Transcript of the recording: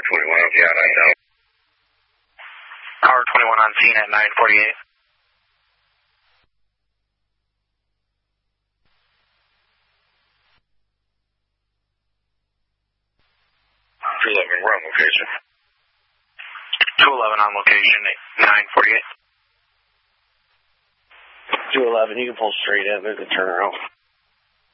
21 on the outside now. Power 21 on scene at 9:48. We're on location. 211 on location at 9:48. 211, you can pull straight in. There's a turnaround.